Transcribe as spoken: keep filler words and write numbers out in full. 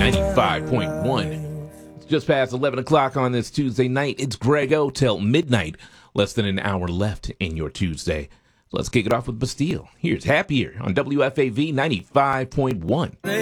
ninety-five point one. It's just past eleven o'clock on this Tuesday night. It's Greg O till midnight. Less than an hour left in your Tuesday. Let's kick it off with Bastille. Here's Happier on W F A V ninety-five point one.